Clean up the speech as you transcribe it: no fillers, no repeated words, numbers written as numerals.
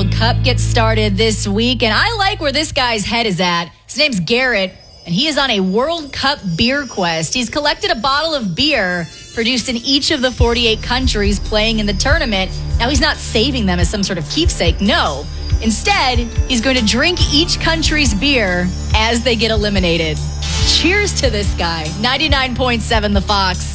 World Cup gets started this week, and I like where this guy's head is at. His name's Garrett, and he is on a World Cup beer quest. He's collected a bottle of beer produced in each of the 48 countries playing in the tournament. Now, he's not saving them as some sort of keepsake, no. Instead, he's going to drink each country's beer as they get eliminated. Cheers to this guy. 99.7 The Fox.